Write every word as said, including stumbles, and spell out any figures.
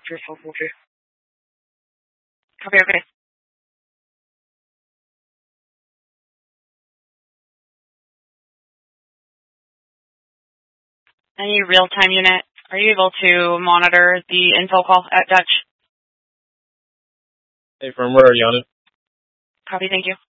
yourself, okay? Copy, okay. Any real-time unit, are you able to monitor the info call at Dutch? Hey, firm, where are you on it? Copy, thank you.